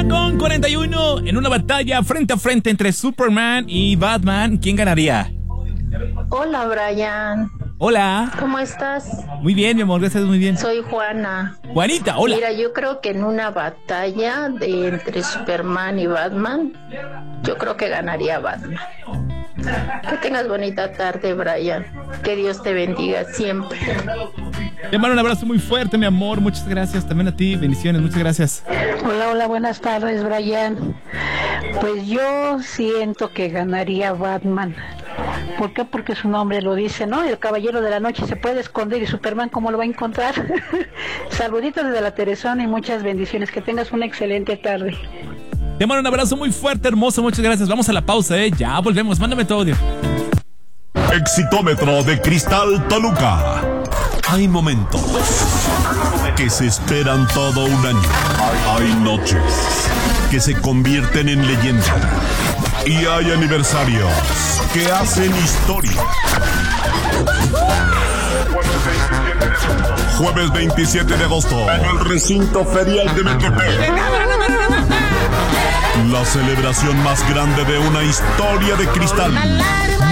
1:41 en una batalla frente a frente entre Superman y Batman. ¿Quién ganaría? Hola, Brian. Hola. ¿Cómo estás? Muy bien, mi amor, gracias, muy bien. Soy Juana. Juanita, hola. Mira, yo creo que en una batalla entre Superman y Batman, yo creo que ganaría Batman. Que tengas bonita tarde, Brian. Que Dios te bendiga siempre. Te mando un abrazo muy fuerte, mi amor. Muchas gracias. También a ti. Bendiciones. Muchas gracias. Hola, buenas tardes, Brian. Pues yo siento que ganaría Batman. ¿Por qué? Porque su nombre lo dice, ¿no? El caballero de la noche se puede esconder y Superman, ¿cómo lo va a encontrar? Saluditos desde la Teresona y muchas bendiciones. Que tengas una excelente tarde. Te mando un abrazo muy fuerte, hermoso. Muchas gracias. Vamos a la pausa, ¿eh? Ya volvemos. Mándame tu audio. Exitómetro de Cristal Toluca. Hay momentos que se esperan todo un año. Hay noches que se convierten en leyenda. Y hay aniversarios que hacen historia. Jueves 27 de agosto, en el recinto ferial de Metepec. La celebración más grande de una historia de cristal.